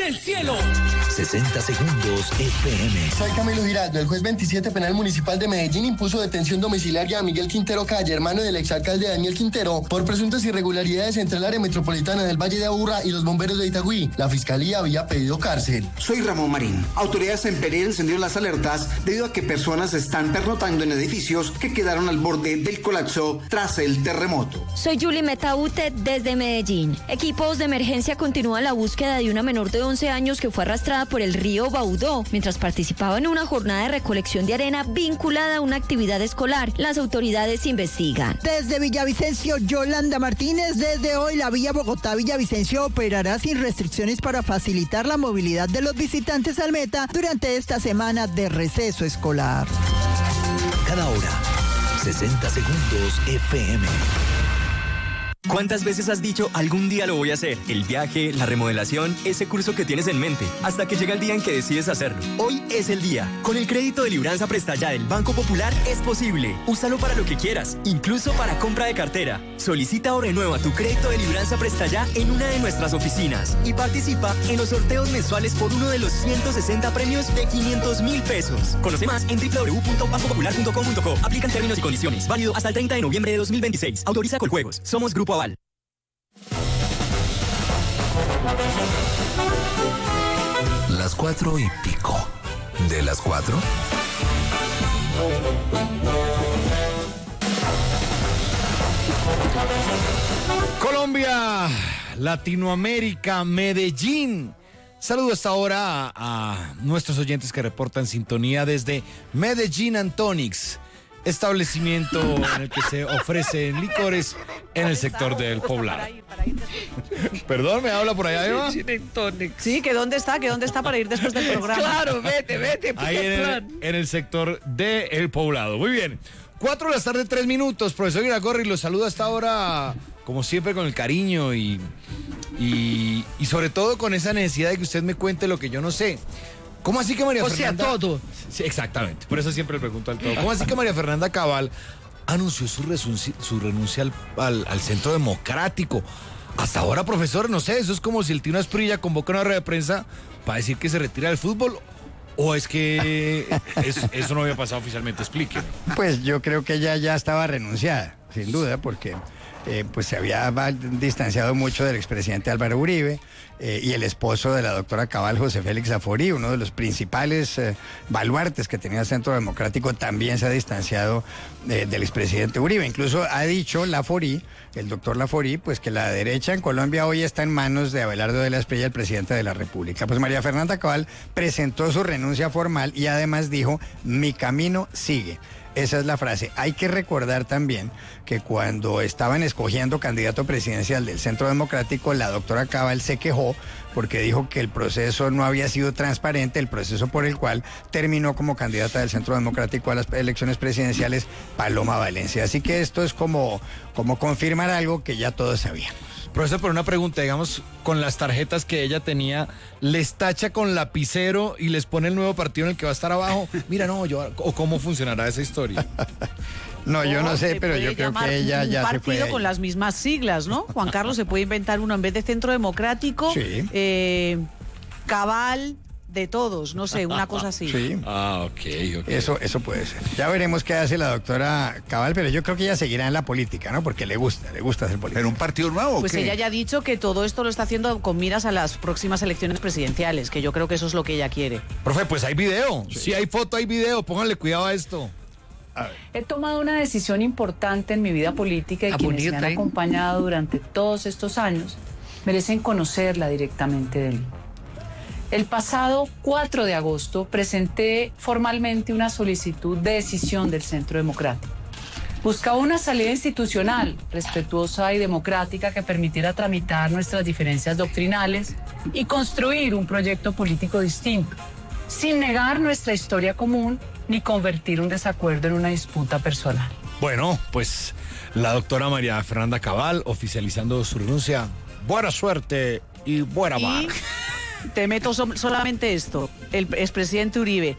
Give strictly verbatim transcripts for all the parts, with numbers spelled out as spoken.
del cielo. sesenta segundos F M. Soy Camilo Giraldo. El juez veintisiete Penal Municipal de Medellín impuso detención domiciliaria a Miguel Quintero Calle, hermano del exalcalde Daniel Quintero, por presuntas irregularidades entre el área metropolitana del Valle de Aburrá y los bomberos de Itagüí. La fiscalía había pedido cárcel. Soy Ramón Marín. Autoridades en Pereira encendieron las alertas debido a que personas están pernotando en edificios que quedaron al borde del colapso tras el terremoto. Soy Julie Metaute desde Medellín. Equipos de emergencia continúan la búsqueda de una menor de once años que fue arrastrada por el río Baudó mientras participaba en una jornada de recolección de arena vinculada a una actividad escolar. Las autoridades investigan. Desde Villavicencio, Yolanda Martínez. Desde hoy la vía Bogotá-Villavicencio operará sin restricciones para facilitar la movilidad de los visitantes al Meta durante esta semana de receso escolar. Cada hora, sesenta segundos F M. ¿Cuántas veces has dicho algún día lo voy a hacer? El viaje, la remodelación, ese curso que tienes en mente, hasta que llega el día en que decides hacerlo. Hoy es el día. Con el crédito de Libranza Presta Ya del Banco Popular es posible. Úsalo para lo que quieras, incluso para compra de cartera. Solicita o renueva tu crédito de Libranza Presta Ya en una de nuestras oficinas y participa en los sorteos mensuales por uno de los ciento sesenta premios de quinientos mil pesos. Conoce más en doble u doble u doble u punto banco popular punto com punto co. Aplican términos y condiciones. Válido hasta el treinta de noviembre de dos mil veintiséis. Autoriza Coljuegos. Somos Grupo Aval. Las cuatro y pico. ¿De las cuatro? Colombia, Latinoamérica, Medellín. Saludo hasta ahora a, a nuestros oyentes que reportan sintonía desde Medellín Antonix, establecimiento en el que se ofrecen licores en el sector del Poblado. Perdón, ¿me habla por allá, Eva? Sí, que dónde está, que dónde está para ir después del programa. Claro, vete, vete. Ahí en el, en el sector del Poblado. Muy bien. Cuatro de la tarde, tres minutos. Profesor Iragorri, los saludo hasta ahora, como siempre, con el cariño y, y, y sobre todo con esa necesidad de que usted me cuente lo que yo no sé. ¿Cómo así que María o Fernanda? O sea, todo. Sí, exactamente. Por eso siempre le pregunto al todo. ¿Cómo así que María Fernanda Cabal anunció su, renuncia, su renuncia al, al, al Centro Democrático? Hasta ahora, profesor, no sé, eso es como si el Tino Asprilla convoca una rueda de prensa para decir que se retira del fútbol. ¿O es que es, eso no había pasado oficialmente? Explíqueme. Pues yo creo que ella ya estaba renunciada, sin duda, porque eh, pues se había distanciado mucho del expresidente Álvaro Uribe eh, y el esposo de la doctora Cabal, José Félix Laforí, uno de los principales eh, baluartes que tenía el Centro Democrático, también se ha distanciado eh, del expresidente Uribe. Incluso ha dicho Laforí, el doctor Laforí, pues que la derecha en Colombia hoy está en manos de Abelardo de la Espriella, el presidente de la República. Pues María Fernanda Cabal presentó su renuncia formal y además dijo, mi camino sigue. Esa es la frase. Hay que recordar también que cuando estaban escogiendo candidato presidencial del Centro Democrático, la doctora Cabal se quejó porque dijo que el proceso no había sido transparente, el proceso por el cual terminó como candidata del Centro Democrático a las elecciones presidenciales Paloma Valencia. Así que esto es como, como confirmar algo que ya todos sabíamos. Profesor, por una pregunta, digamos, con las tarjetas que ella tenía, ¿les tacha con lapicero y les pone el nuevo partido en el que va a estar abajo? Mira, no, yo, o cómo funcionará esa historia. No, yo no sé, pero yo creo que ella ya se fue. Un partido con las mismas siglas, ¿no? Juan Carlos se puede inventar uno en vez de Centro Democrático, sí. eh, Cabal, de todos, no sé, una cosa así. Sí. Ah, ok, ok. Eso, eso puede ser. Ya veremos qué hace la doctora Cabal, pero yo creo que ella seguirá en la política, ¿no? Porque le gusta, le gusta hacer política. ¿Pero un partido nuevo o Pues qué? ella ya ha dicho que todo esto lo está haciendo con miras a las próximas elecciones presidenciales, que yo creo que eso es lo que ella quiere. Profe, pues hay video. Si sí, hay foto, hay video. Pónganle cuidado a esto. A He tomado una decisión importante en mi vida política y Ah, quienes bonita, me han ¿eh? acompañado durante todos estos años merecen conocerla directamente de mí. El pasado cuatro de agosto presenté formalmente una solicitud de decisión del Centro Democrático. Buscaba una salida institucional, respetuosa y democrática que permitiera tramitar nuestras diferencias doctrinales y construir un proyecto político distinto, sin negar nuestra historia común ni convertir un desacuerdo en una disputa personal. Bueno, pues la doctora María Fernanda Cabal oficializando su renuncia. Buena suerte y buena mar. Te meto so- solamente esto, el expresidente Uribe.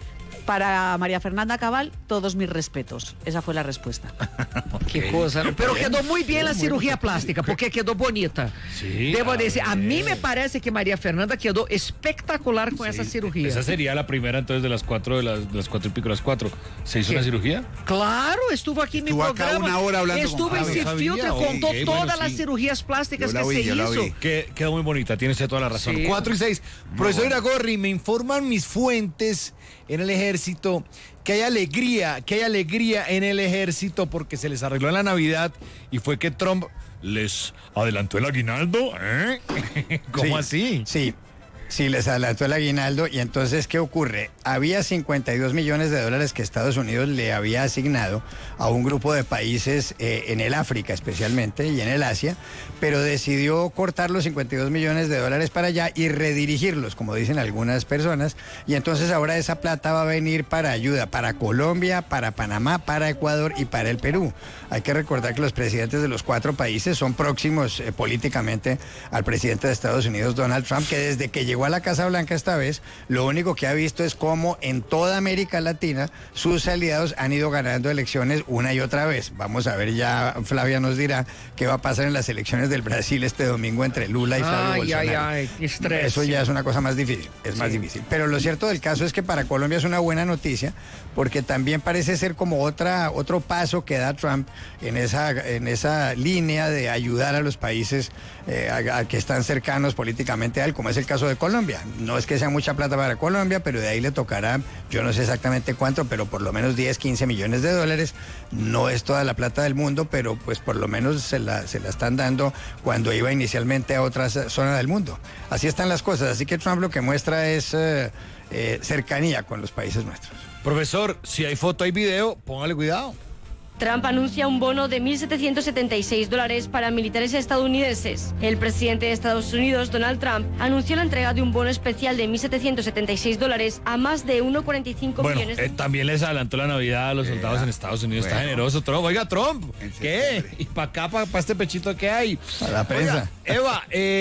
Para María Fernanda Cabal, todos mis respetos. Esa fue la respuesta. Que cosa. Pero quedó muy bien la cirugía plástica, porque quedó bonita. Sí, Debo a decir, a ver. mí me parece que María Fernanda quedó espectacular con esa cirugía. Esa sería la primera entonces de las cuatro, de las, de las cuatro y pico, las cuatro. ¿Se hizo ¿Qué? una cirugía? Claro, estuvo aquí en mi Estuvo acá programa. una hora hablando Estuvo con en Javi. Sin Ah, no Filtro, sabía. contó Ok, todas bueno, las sí. cirugías plásticas Yo la que vi, se yo la hizo. vi. Que, quedó muy bonita, tiene usted toda la razón. Sí. Cuatro y seis. Profesor Iragorri, me informan mis fuentes en el ejército que hay alegría, que hay alegría en el ejército porque se les arregló en la Navidad y fue que Trump les adelantó el aguinaldo. ¿Eh? ¿Cómo Sí, así? Sí. Sí, les adelantó el aguinaldo y entonces, ¿qué ocurre? Había cincuenta y dos millones de dólares que Estados Unidos le había asignado a un grupo de países eh, en el África especialmente y en el Asia, pero decidió cortar los cincuenta y dos millones de dólares para allá y redirigirlos, como dicen algunas personas, y entonces ahora esa plata va a venir para ayuda para Colombia, para Panamá, para Ecuador y para el Perú. Hay que recordar que los presidentes de los cuatro países son próximos eh, políticamente al presidente de Estados Unidos, Donald Trump, que desde que llegó a la Casa Blanca esta vez, lo único que ha visto es cómo en toda América Latina sus aliados han ido ganando elecciones una y otra vez. Vamos a ver, ya Flavia nos dirá qué va a pasar en las elecciones del Brasil este domingo entre Lula y Flavio Ay, Bolsonaro. ay, ay, qué estrés. Eso ya es una cosa más difícil, es más difícil. Pero lo cierto del caso es que para Colombia es una buena noticia, porque también parece ser como otra, otro paso que da Trump en esa, en esa línea de ayudar a los países eh, a, a que están cercanos políticamente a él, como es el caso de Colombia. No es que sea mucha plata para Colombia, pero de ahí le tocará, yo no sé exactamente cuánto, pero por lo menos diez, quince millones de dólares. No es toda la plata del mundo, pero pues por lo menos se la, se la están dando cuando iba inicialmente a otra zona del mundo. Así están las cosas, así que Trump lo que muestra es eh, eh, cercanía con los países nuestros. Profesor, si hay foto, hay video, póngale cuidado. Trump anuncia un bono de mil setecientos setenta y seis dólares para militares estadounidenses. El presidente de Estados Unidos, Donald Trump, anunció la entrega de un bono especial de mil setecientos setenta y seis dólares a más de uno coma cuarenta y cinco Bueno, millones de... eh, también les adelantó la Navidad a los soldados en Estados Unidos. Está Bueno. generoso, Trump. Oiga, Trump, ¿qué? ¿Y para acá, para este pechito qué hay? A la prensa. Oiga, Eva,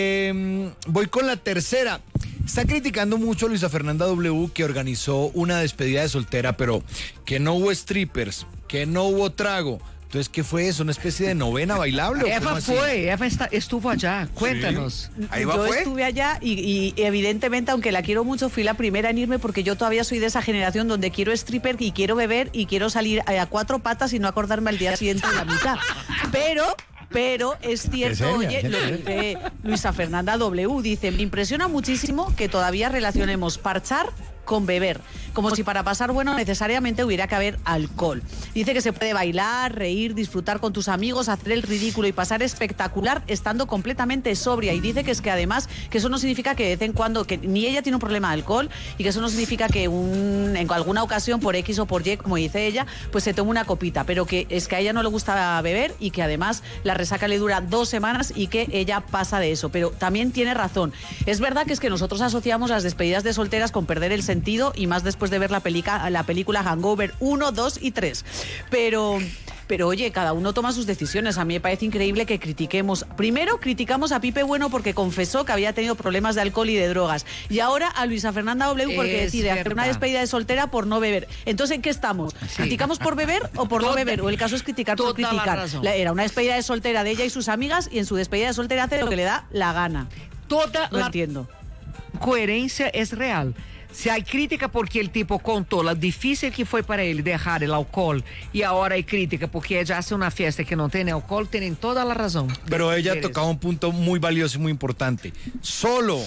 eh, voy con la tercera. Está criticando mucho a Luisa Fernanda W, que organizó una despedida de soltera, pero que no hubo strippers, que no hubo trago. Entonces, ¿qué fue eso? ¿Una especie de novena bailable? ¿o cómo Eva así? fue, Eva está- estuvo allá. Cuéntanos. Yo estuve allá y, y evidentemente, aunque la quiero mucho, fui la primera en irme porque yo todavía soy de esa generación donde quiero stripper y quiero beber y quiero salir a cuatro patas y no acordarme al día siguiente de la mitad. Pero... Pero es cierto, seria, oye, qué lo seria. dice Luisa Fernanda W, dice, me impresiona muchísimo que todavía relacionemos parchar con beber, como si para pasar bueno necesariamente hubiera que haber alcohol. Dice que se puede bailar, reír, disfrutar con tus amigos, hacer el ridículo y pasar espectacular estando completamente sobria. Y dice que es que además que eso no significa que de vez en cuando, que ni ella tiene un problema de alcohol y que eso no significa que un, en alguna ocasión por X o por Y, como dice ella, pues se tome una copita, pero que es que a ella no le gusta beber y que además la resaca le dura dos semanas y que ella pasa de eso. Pero también tiene razón. Es verdad que es que nosotros asociamos las despedidas de solteras con perder el sentido y más después de ver la, pelica, la película Hangover uno, dos y tres. Pero... Pero oye, cada uno toma sus decisiones. A mí me parece increíble que critiquemos. Primero criticamos a Pipe Bueno porque confesó que había tenido problemas de alcohol y de drogas. Y ahora a Luisa Fernanda W porque Es decide hacer una verdad. despedida de soltera por no beber. Entonces, ¿en qué estamos? ¿Criticamos por beber o por no Toda- beber? O el caso es criticar por toda la criticar. razón. La- Era una despedida de soltera de ella y sus amigas y en su despedida de soltera hace lo que le da la gana. Toda No la entiendo. coherencia es real. Si hay crítica porque el tipo contó lo difícil que fue para él dejar el alcohol y ahora hay crítica porque ella hace una fiesta que no tiene alcohol, tienen toda la razón. Pero ella Eres. tocaba un punto muy valioso y muy importante. Solo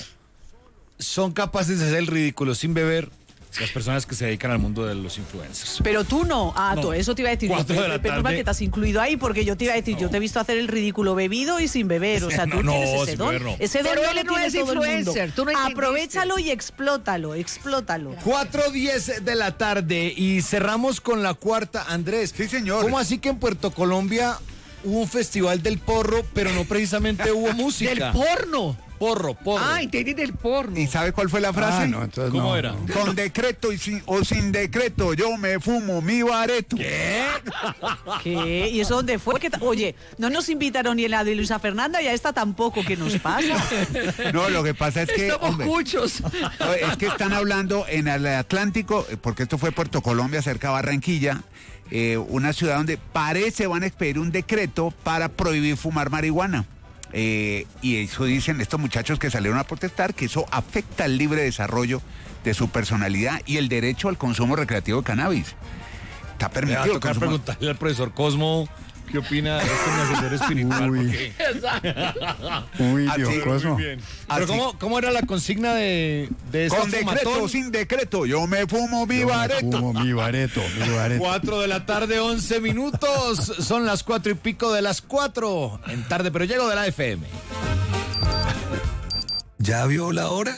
son capaces de hacer el ridículo sin beber las personas que se dedican al mundo de los influencers. Pero tú no. Ah, No. tú, eso te iba a decir. Cuatro yo, de la pero menos mal tarde. que te has incluido ahí porque yo te iba a decir, yo te he visto hacer el ridículo bebido y sin beber. O sea, tú No, no, tienes ese sin don. beber no. Ese don Pero no él lo no tiene es todo el mundo. influencer, tú no entendiste. Aprovechalo y explótalo, explótalo. cuatro diez de la tarde y cerramos con la cuarta. Andrés. Sí, señor. ¿Cómo así que en Puerto Colombia hubo un festival del porro, pero no precisamente hubo música? Del porno. porro, porro. Ah, entendí del porno. ¿Y sabe cuál fue la frase? Ah, no, entonces ¿Cómo no. era? Con decreto y sin, o sin decreto, yo me fumo mi bareto. ¿Qué? ¿Qué? ¿Y eso dónde fue? ¿Qué ta- Oye, no nos invitaron ni en la de Luisa Fernanda y a esta tampoco. ¿Qué nos pasa? No, lo que pasa es que... Estamos hombre, muchos. es que están hablando en el Atlántico, porque esto fue Puerto Colombia, cerca de Barranquilla, eh, una ciudad donde parece van a expedir un decreto para prohibir fumar marihuana. Eh, y eso dicen estos muchachos que salieron a protestar, que eso afecta el libre desarrollo de su personalidad y el derecho al consumo recreativo de cannabis. Está Me va a permitido. tocar consumo- preguntarle al profesor Cosmo qué opina de este nacedor espiritual. Uy. porque- Uy, Ah, Dios sí, Cosmo. Muy bien. Pero Así- ¿cómo, ¿cómo era la consigna de, de esta Con decreto o fumatón? sin decreto, yo me fumo mi Yo me bareto. fumo mi bareto, mi bareto. Cuatro de la tarde, once minutos. Son las cuatro y pico de las cuatro. En tarde, pero llego de la F M. ¿Ya vio la hora?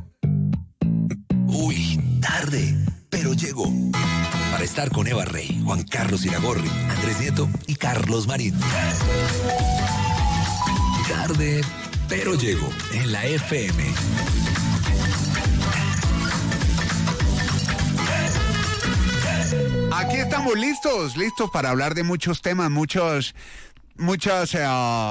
Uy, tarde, pero llegó. Para estar con Eva Rey, Juan Carlos Iragorri, Andrés Nieto y Carlos Marín. Tarde, pero llegó en la F M. Aquí estamos listos, listos para hablar de muchos temas, muchos, muchos eh,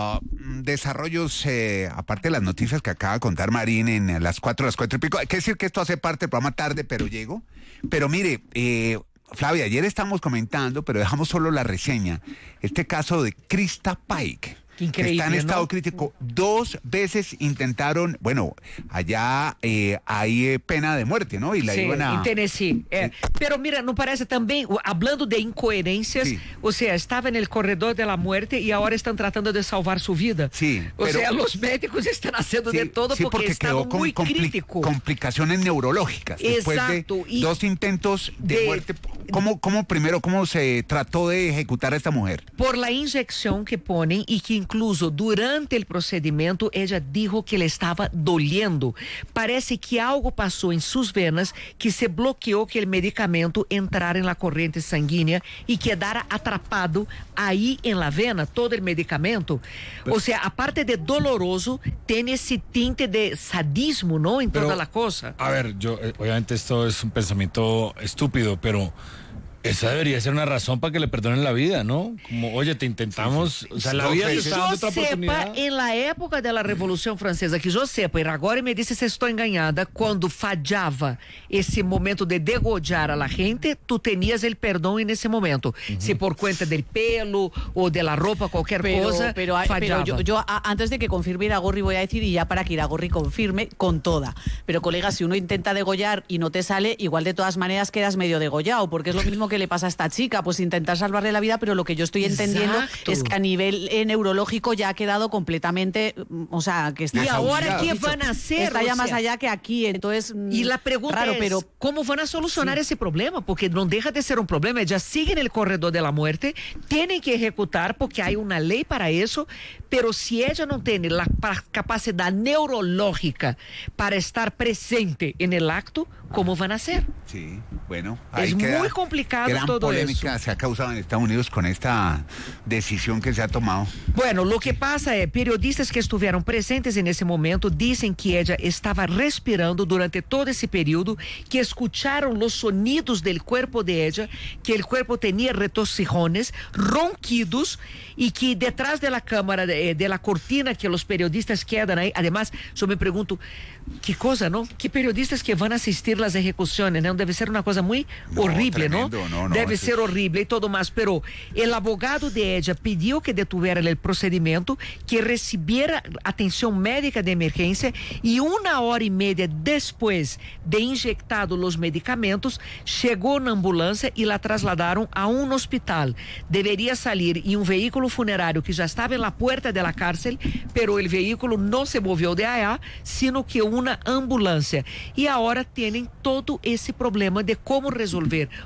desarrollos, eh, aparte de las noticias que acaba de contar Marín en las cuatro, las cuatro y pico. Hay que decir que esto hace parte del programa Tarde, pero llego. Pero mire, eh, Flavia, ayer estamos comentando, pero dejamos solo la reseña, este caso de Krista Pike. Qué increíble, que está en estado ¿no? crítico. Dos veces intentaron, bueno, allá eh, hay eh, pena de muerte, ¿no? Y la Sí, iban a... em Tennessee. É. Pero mira, não parece também, hablando de incoherências, Sí. o sea, estava no corredor da muerte e agora estão tratando de salvar sua vida. Sí, O pero- sea, os médicos estão haciendo Sí, de todo sí, porque, estavam quedó con muito compli- críticos. complicaciones neurológicas. Después Exacto, de y dos intentos de, de- muerte. ¿Cómo, ¿Cómo primero, cómo se trató de ejecutar a esta mujer? Por la injeção que ponem e que incluso durante o procedimento ela dijo que le estava dolendo. Parece que algo passou em suas venas que se bloqueou que o medicamento entrara na corrente sanguínea e quedara atrapado aí em la vena todo o medicamento. Ou seja, a parte de doloroso tem esse tinte de sadismo, não, em toda Pero, a coisa. A ver, yo, eh, obviamente esto es un pensamiento estúpido, pero esa debería ser una razón para que le perdonen la vida, ¿no? Como, oye, te intentamos, o sea, la Dos vida te veces. está dando Que otra eu sepa, oportunidad. em la época da Revolução Francesa, que eu sepa, e agora me disse se estou enganada, quando falhava esse momento de degojar a la gente, tu tenias el perdão nesse momento. Se por conta del pelo ou de la roupa, qualquer Pero, cosa, pero, hay- pero fallava. yo, yo a- antes de que confirme Iragorri voy a decir, y ya para que Iragorri confirme, con toda. Pero colega, si uno intenta degollar y no te sale, igual de todas maneras quedas medio degollado, porque es lo mismo que le pasa a esta chica, pues intentar salvarle la vida, pero lo que yo estoy entendiendo Exacto. es que a nivel eh, neurológico ya ha quedado completamente, mm, o sea, que está... E agora, Desahuciado. que van a hacer? Está ya O más sea, allá que aquí, entonces... mm, E a pergunta raro, é, pero como vão a solucionar esse problema? Porque não deixa de ser um problema, já siguen el corredor de la muerte, têm que executar porque há uma lei para isso, pero si ella não tem a pa- capacidade neurológica para estar presente en el acto, ¿cómo van a hacer? Sí, bueno. Es ahí queda muy complicado gran todo polémica se ha causado en Estados Unidos con esta decisión que se ha tomado. Bueno, lo que pasa é, periodistas que estiveram presentes nesse momento dizem que ella estava respirando durante todo esse período, que escucharam os sonidos del cuerpo de ella, que el cuerpo tenía retorcijones, ronquidos, e que detrás de la cámara, de, de la cortina que os periodistas quedan aí, además, eu me pergunto, que coisa, não? Que periodistas que vão assistir as execuções, não? Deve ser uma coisa muito No, horrible, tremendo, não? no, no, Deve eso ser es- horrible e todo mais, pero el abogado de ella pediu que detuvieran el procedimento, que recibiera atenção médica de emergência e uma hora e meia depois de injectado os medicamentos, chegou na ambulância e la trasladaram a um hospital. Deveria sair em um veículo funerário que já estava na porta da cárcel, pero el veículo não se moveu de allá, sino que uma ambulância. E agora têm todo esse problema de como resolver jurídicamente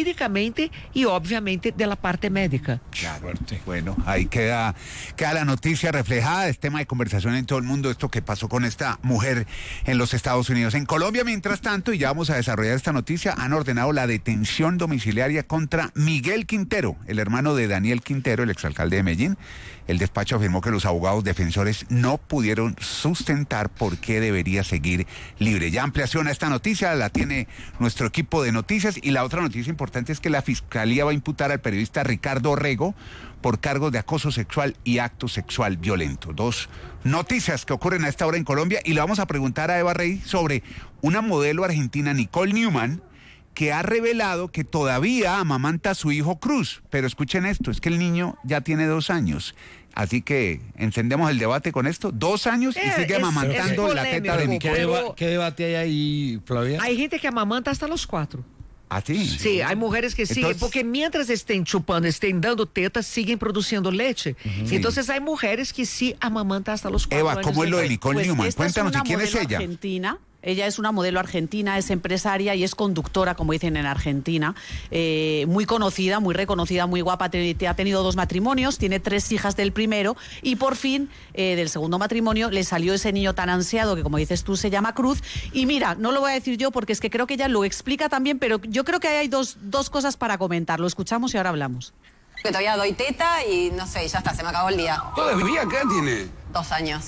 jurídicamente y obviamente de la parte médica. Claro. Bueno, ahí queda, queda la noticia reflejada, es tema de conversación en todo el mundo, esto que pasó con esta mujer en los Estados Unidos. En Colombia, mientras tanto, y ya vamos a desarrollar esta noticia, han ordenado la detención domiciliaria contra Miguel Quintero, el hermano de Daniel Quintero, el exalcalde de Medellín. El despacho afirmó que los abogados defensores no pudieron sustentar por qué debería seguir libre. Ya ampliación a esta noticia la tiene nuestro equipo de noticias, y la otra noticia importante es que la Fiscalía va a imputar al periodista Ricardo Orrego por cargos de acoso sexual y acto sexual violento. Dos noticias que ocurren a esta hora en Colombia, y le vamos a preguntar a Eva Rey sobre una modelo argentina, Nicole Newman, que ha revelado que todavía amamanta a su hijo Cruz. Pero escuchen esto, es que el niño ya tiene dos años. Así que encendemos el debate con esto. Dos años y Eh, sigue es- amamantando es la teta polémico, de Nicole. ¿Qué, pero- deba- qué debate hay ahí, Flavia? Hay gente que amamanta hasta los cuatro. ¿Ah, sí? Sí, hay mujeres que siguen, Entonces- porque mientras estén chupando, estén dando tetas, siguen produciendo leche. Entonces hay mujeres que sí amamantan hasta los cuatro Eva, años ¿cómo es lo de edad. Nicole Pues Newman? esta Cuéntanos, es ¿y una quién es modelo ella? argentina. Ella es una modelo argentina, es empresaria y es conductora, como dicen en Argentina, eh, muy conocida, muy reconocida, muy guapa. Te- te- ha tenido dos matrimonios, tiene tres hijas del primero y por fin eh, del segundo matrimonio le salió ese niño tan ansiado que, como dices tú, se llama Cruz. Y mira, no lo voy a decir yo porque es que creo que ella lo explica también, pero yo creo que hay dos, dos cosas para comentar. Lo escuchamos y ahora hablamos. Que todavía doy teta y no sé, ya está, se me acabó el día. ¿Todavía acá tiene? Dos años.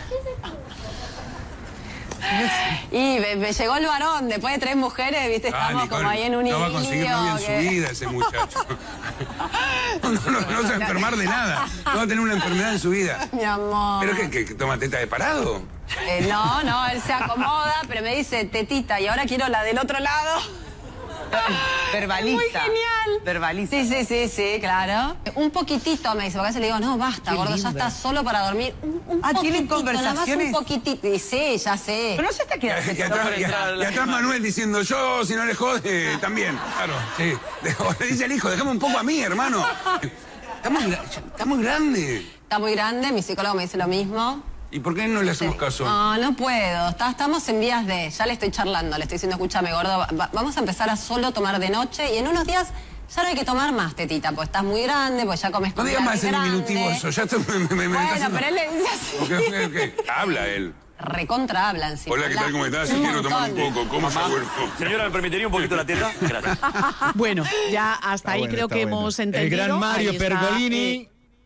Y me, me llegó el varón, después de tres mujeres, viste, Ah, estamos Nicole, como ahí en un no va a conseguir idilio novia en que- su vida ese muchacho. No, no, no se va a enfermar de nada. No va a tener una enfermedad en su vida. Mi amor. ¿Pero qué, qué, que toma teta de parado? Eh, no, no, él se acomoda, pero me dice tetita y ahora quiero la del otro lado. Verbaliza. Muy genial. Verbaliza. Sí, sí, sí, sí, claro. Un poquitito me dice, porque a veces le digo, no, basta, Qué gordo, ya linda. estás solo para dormir. Un, un Ah, ¿tienen poquitito, nada más conversaciones? un poquitito. Y sí, ya sé. Pero no se está Y, quedando. y atrás, y- y atrás Manuel diciendo, yo, si no le jode, también. Claro, sí. Le dice al hijo, déjame un poco a mí, hermano. Está muy, gra- está muy grande. Está muy grande, mi psicólogo me dice lo mismo. ¿Y por qué no le hacemos caso? No, no puedo. Está- estamos en vías de... Ya le estoy charlando, le estoy diciendo, escúchame, gordo, va- vamos a empezar a solo tomar de noche y en unos días ya no hay que tomar más, tetita, pues estás muy grande, pues ya comes No comida digas más en grande. diminutivo eso, ya estoy, me, me, me Bueno, está haciendo- pero él le dice así. Ok, ok, ok. Habla él. Recontra hablan, sí. Hola, ¿qué tal? ¿Cómo estás? Sí, Un quiero tomar un montón. poco. ¿Cómo está bueno? Señora, ¿me permitiría un poquito la teta? Gracias. Bueno, ya hasta ahí bueno, creo está que bueno. hemos El entendido. gran Mario Ahí está, Pergolini. eh,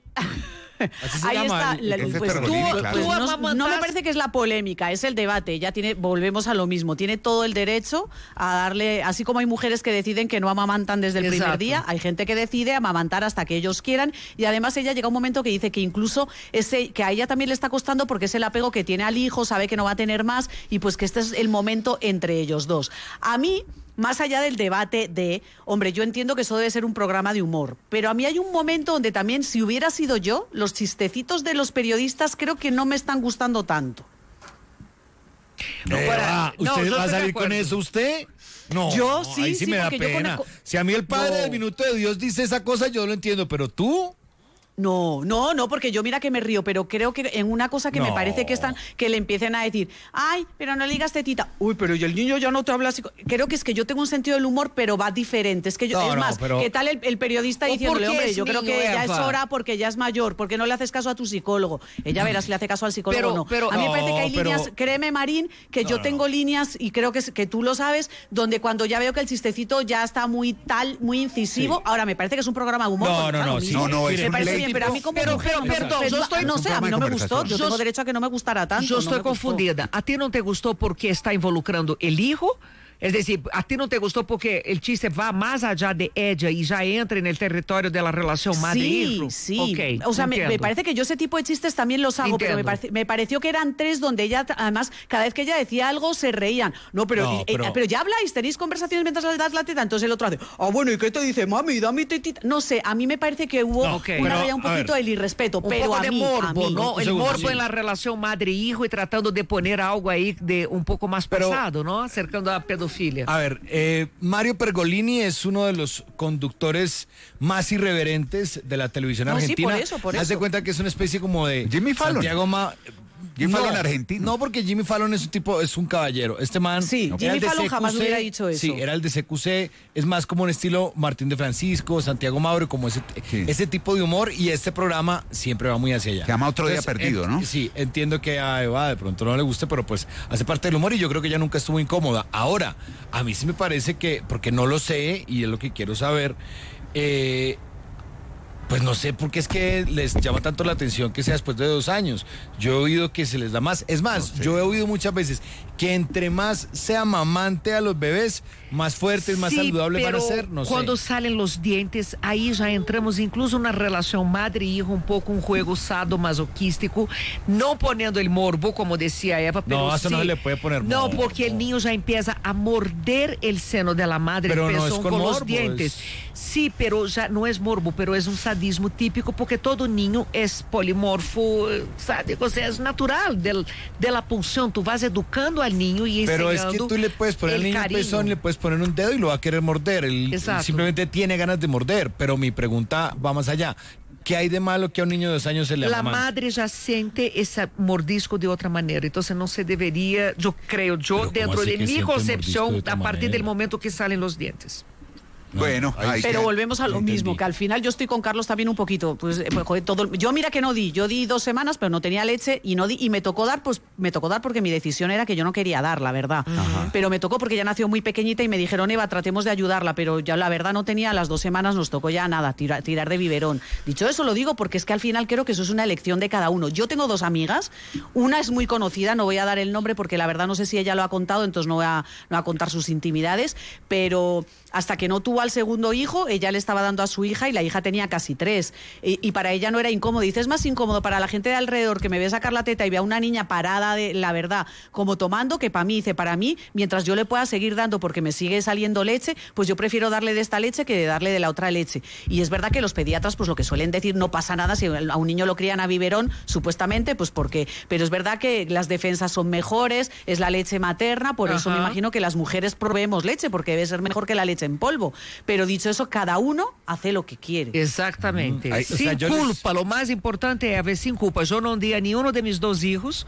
Así se Ahí llama. está, el- la- el profe pues, Pergolini, tú- claro. pues no, amamantas- no me parece que es la polémica, es el debate. Ya tiene, volvemos a lo mismo. Tiene todo el derecho a darle, así como hay mujeres que deciden que no amamantan desde el primer Exacto. día, hay gente que decide amamantar hasta que ellos quieran. Y además ella llega un momento que dice que incluso ese, que a ella también le está costando porque es el apego que tiene al hijo, sabe que no va a tener más y pues que este es el momento entre ellos dos. A mí, más allá del debate de, hombre, yo entiendo que eso debe ser un programa de humor, pero a mí hay un momento donde también, si hubiera sido yo, los chistecitos de los periodistas creo que no me están gustando tanto. No, Para- ah, no, ¿usted yo va a estoy de salir con acuerdo. eso usted? No, Yo no, sí, ahí sí, sí, me da porque yo con pena. el co- Si a mí el padre No. del minuto de Dios dice esa cosa, yo lo entiendo, pero tú... No, no, no, porque yo mira que me río, pero creo que en una cosa que me No. parece que están, que le empiecen a decir, ay, pero no le digas tetita, uy, pero y el niño ya no te habla así. Creo que es que yo tengo un sentido del humor, pero va diferente. Es que yo, No, es no, más, pero- ¿qué tal el, el periodista ¿O diciéndole, porque hombre, es yo creo niño, que ya es Eva? hora porque ya es mayor, porque no le haces caso a tu psicólogo? Ella verá si le hace caso al psicólogo Pero- o no. pero- a mí me No, parece que hay pero- líneas, créeme, Marín, que yo no, tengo líneas y creo que, es- que tú lo sabes, donde cuando ya veo que el chistecito ya está muy tal, muy incisivo, Sí. ahora me parece que es un programa de humor. No, porque, no, claro, no, a mí sí, No, no, es me un parece bien, pero a mí como Pero- mujer pero- no me perdón, gusta. yo estoy- no Es un sé, a mí programa no de me gustó. Yo conversación. tengo derecho a que no me gustara tanto. Yo no estoy me gustó. confundida. ¿A ti no te gustó porque está involucrando el hijo? Es decir, ¿a ti no te gustó porque el chiste va más allá de ella y ya entra en el territorio de la relación madre-hijo? Sí, sí. Ok, o sea, me, me entiendo. parece que yo ese tipo de chistes también los hago, pero me, Entiendo. parece- me pareció que eran tres donde ella, además, cada vez que ella decía algo, se reían. No, pero, No, eh, pero- eh, pero ya habláis, tenéis conversaciones mientras le das la teta, entonces el otro hace, ah, bueno, ¿y qué te dice, mami? Dame tetita. No sé, a mí me parece que hubo No, ok. una pero, raya un a ver, poquito del irrespeto, Un pero poco a de mí, a morbo, mí. ¿no? Un El segundo, morbo sí. en la relación madre-hijo y tratando de poner algo ahí de un poco más Pero- pasado, ¿no? Acercando a pedofilia. A ver, eh, Mario Pergolini es uno de los conductores más irreverentes de la televisión No, sí, argentina. por eso, por Haz de eso. cuenta que es una especie como de Jimmy Fallon. Santiago Ma- Jimmy no, Fallon argentino. No, porque Jimmy Fallon es un tipo, es un caballero. Este man. Sí, era Jimmy el de Fallon C Q C, jamás hubiera dicho eso. Sí, era el de C Q C. Es más como un estilo Martín de Francisco, Santiago Mauro, como ese, sí. ese tipo de humor. Y este programa siempre va muy hacia allá. Se llama Otro Día Entonces, Perdido, en, ¿no? Sí, entiendo que a Eva de pronto no le guste, pero pues hace parte del humor y yo creo que ella nunca estuvo incómoda. Ahora, a mí sí me parece que, porque no lo sé y es lo que quiero saber, eh. Pues no sé por qué es que les llama tanto la atención que sea después de dos años. Yo he oído que se les da más. Es más, no sé. Yo he oído muchas veces que entre más se amamante a los bebés, más fuertes, más sí, saludables van a ser. No cuando sé. salen los dientes, ahí ya entramos incluso una relación madre-hijo, un poco un juego sadomasoquístico, no poniendo el morbo, como decía Eva, pero no, eso sí, no se le puede poner morbo. No, porque el niño ya empieza a morder el seno de la madre, pero el no pezón es con, con morbo, los dientes. Es... Sí, pero ya no es morbo, pero es un sadismo típico, porque todo niño es polimorfo, sádico, o sea, es natural del, de la pulsión. Tú vas educando al niño y pero es que tú le puedes poner al niño un pezón, le puedes poner un dedo y lo va a querer morder. Él, él simplemente tiene ganas de morder. Pero mi pregunta va más allá. ¿Qué hay de malo que a un niño de dos años se le La amamante? madre ya siente ese mordisco de otra manera, entonces no se debería, yo creo, yo dentro de mi concepción, a partir del momento que salen los dientes. Bueno, pero que... volvemos a lo Entendí. mismo, que al final yo estoy con Carlos también un poquito, pues, pues joder, todo, yo mira que no di, yo di dos semanas, pero no tenía leche y no di, y me tocó dar, pues me tocó dar porque mi decisión era que yo no quería dar, la verdad. Ajá. Pero me tocó porque ya nació muy pequeñita y me dijeron, Eva, tratemos de ayudarla, pero ya la verdad no tenía, a las dos semanas nos tocó ya nada, tira, tirar de biberón. Dicho eso lo digo porque es que al final creo que eso es una elección de cada uno. Yo tengo dos amigas, una es muy conocida, no voy a dar el nombre porque la verdad no sé si ella lo ha contado, entonces no voy a, no voy a contar sus intimidades, pero hasta que no tuvo al segundo hijo, ella le estaba dando a su hija y la hija tenía casi tres. Y, y para ella no era incómodo. Dice, es más incómodo para la gente de alrededor que me ve sacar la teta y ve a una niña parada, de la verdad, como tomando, que para mí, dice, para mí, mientras yo le pueda seguir dando porque me sigue saliendo leche, pues yo prefiero darle de esta leche que de darle de la otra leche. Y es verdad que los pediatras, pues lo que suelen decir, no pasa nada si a un niño lo crían a biberón, supuestamente, pues porque... Pero es verdad que las defensas son mejores, es la leche materna, por Ajá. eso me imagino que las mujeres probemos leche, porque debe ser mejor que la leche en polvo. Pero dicho eso, cada uno hace lo que quiere. Exactamente. Mm. Ay, sin o sea, culpa, les... lo más importante es haber sin culpa. Yo no di a ni uno de mis dos hijos.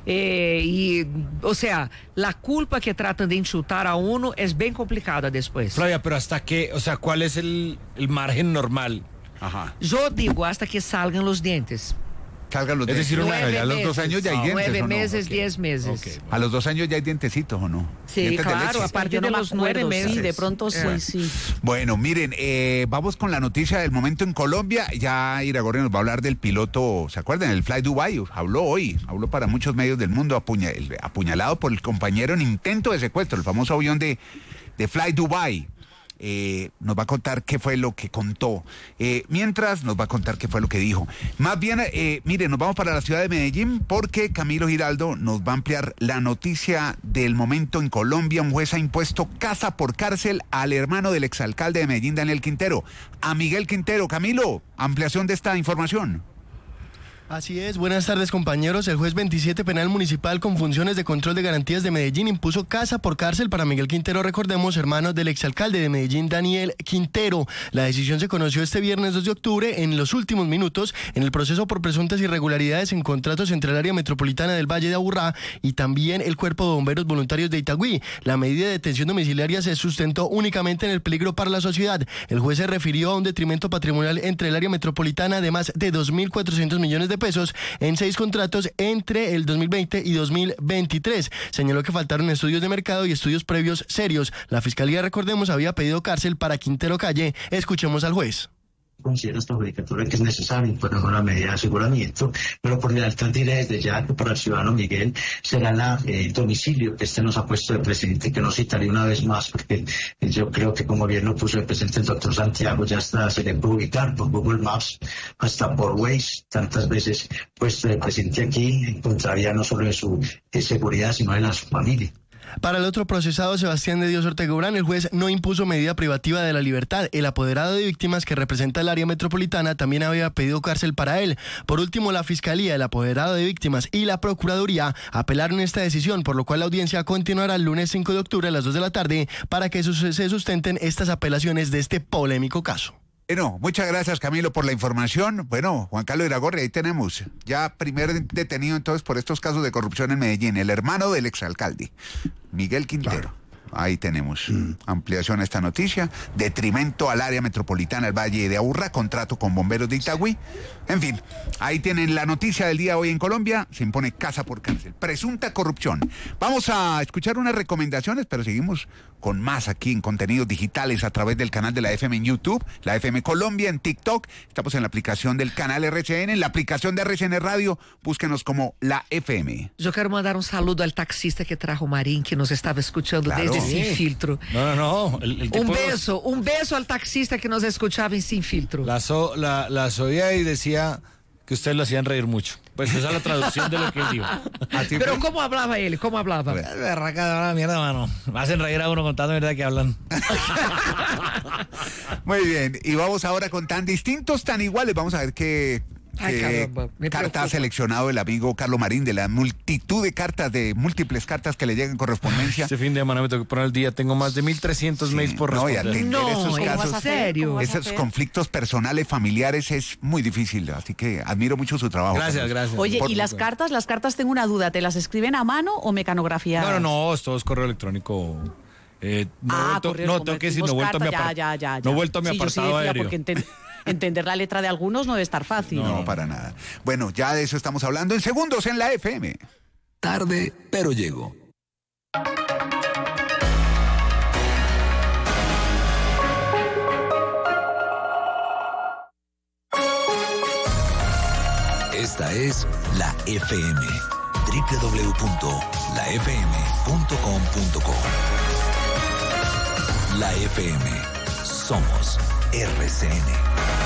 Eh, y, o sea, la culpa que tratan de insultar a uno es bien complicada después. Flavia, pero hasta qué, o sea, ¿cuál es el, el margen normal? Ajá. Yo digo hasta que salgan los dientes. Salgan los es decir, una, a los dos años ya hay dientes. Nueve ¿o no? meses, okay. diez meses. Okay. A los dos años ya hay dientecitos, ¿o no? Sí, dientes claro, a partir de, de los nueve meses. Sí, de pronto sí, yeah. sí. Bueno, miren, eh, vamos con la noticia del momento en Colombia. Ya Iragorri nos va a hablar del piloto, ¿se acuerdan? El Fly Dubai, habló hoy, habló para muchos medios del mundo, apuña, el, apuñalado por el compañero en intento de secuestro, el famoso avión de, de Fly Dubai. Eh, nos va a contar qué fue lo que contó. Eh, mientras nos va a contar qué fue lo que dijo. Más bien, eh, mire, nos vamos para la ciudad de Medellín porque Camilo Giraldo nos va a ampliar la noticia del momento en Colombia. Un juez ha impuesto casa por cárcel al hermano del exalcalde de Medellín, Daniel Quintero, a Miguel Quintero. Camilo, ampliación de esta información. Así es, buenas tardes compañeros. El juez veintisiete penal municipal con funciones de control de garantías de Medellín impuso casa por cárcel para Miguel Quintero, recordemos, hermano del exalcalde de Medellín, Daniel Quintero. La decisión se conoció este viernes dos de octubre en los últimos minutos en el proceso por presuntas irregularidades en contratos entre el área metropolitana del Valle de Aburrá y también el Cuerpo de Bomberos Voluntarios de Itagüí. La medida de detención domiciliaria se sustentó únicamente en el peligro para la sociedad. El juez se refirió a un detrimento patrimonial entre el área metropolitana de más de dos mil cuatrocientos millones de pesos en seis contratos entre el dos mil veinte y dos mil veintitrés. Señaló que faltaron estudios de mercado y estudios previos serios. La Fiscalía, recordemos, había pedido cárcel para Quintero Calle. Escuchemos al juez. Considera esta judicatura que es necesario imponer una medida de aseguramiento, pero por lealtad diré desde ya que para el ciudadano Miguel será la, eh, el domicilio que este nos ha puesto de presente, que no citaré una vez más, porque yo creo que como bien lo puso de presente el doctor Santiago, ya está, se le puede ubicar por Google Maps, hasta por Waze, tantas veces puesto de presente aquí, encontraría no solo de su de seguridad, sino de la su familia. Para el otro procesado, Sebastián de Dios Ortega Urán, el juez no impuso medida privativa de la libertad. El apoderado de víctimas que representa el área metropolitana también había pedido cárcel para él. Por último, la Fiscalía, el apoderado de víctimas y la Procuraduría apelaron esta decisión, por lo cual la audiencia continuará el lunes cinco de octubre a las dos de la tarde para que se sustenten estas apelaciones de este polémico caso. Bueno, muchas gracias, Camilo, por la información. Bueno, Juan Carlos Iragorri, ahí tenemos ya primer detenido entonces por estos casos de corrupción en Medellín, el hermano del exalcalde, Miguel Quintero. Claro. Ahí tenemos mm. ampliación a esta noticia. Detrimento al área metropolitana del Valle de Aburrá, contrato con bomberos de Itagüí. En fin, ahí tienen la noticia del día hoy en Colombia. Se impone casa por cárcel. Presunta corrupción. Vamos a escuchar unas recomendaciones, pero seguimos con más aquí en contenidos digitales a través del canal de la F M en YouTube, la F M Colombia en TikTok. Estamos en la aplicación del canal R C N, en la aplicación de R C N Radio. Búsquenos como la F M. Yo quiero mandar un saludo al taxista que trajo Marín, que nos estaba escuchando claro. desde Sí. Sin Filtro. No, no, no. El, el tipo un beso, un beso al taxista que nos escuchaba en Sin Filtro. La, so, la, la oía y decía que ustedes lo hacían reír mucho. Pues esa es la traducción de lo que él dijo. Pero fue? ¿Cómo hablaba él? ¿Cómo hablaba? Berraca de mierda, mano. Me hacen reír a uno contando verdad que hablan. Muy bien. Y vamos ahora con tan distintos, tan iguales. Vamos a ver qué... Ay, caramba, me carta preocupa. ha seleccionado el amigo Carlos Marín de la multitud de cartas, de múltiples cartas que le llegan en correspondencia. Este fin de semana me tengo que poner el día, tengo más de mil trescientos sí, mails por no, responder. Y atender no, esos casos, ¿en serio? esos conflictos personales, familiares es muy difícil, así que admiro mucho su trabajo. Gracias, Carlos. gracias. Oye, Por ¿y las supuesto. cartas? Las cartas tengo una duda, ¿te las escriben a mano o mecanografiadas? No, no, no, todo es correo electrónico. Eh, no, ah, he vuelto, correo, no tengo que decir, no he vuelto a mi carta, apart- ya, ya, ya, no he vuelto a mi sí, apartado yo sí decía, aéreo. Porque enten- entender la letra de algunos no debe estar fácil. No, para nada. Bueno, ya de eso estamos hablando en segundos en la F M. Tarde, pero llego. Esta es la F M. doble u doble u doble u punto la f m punto com punto co. La F M. Somos R C N.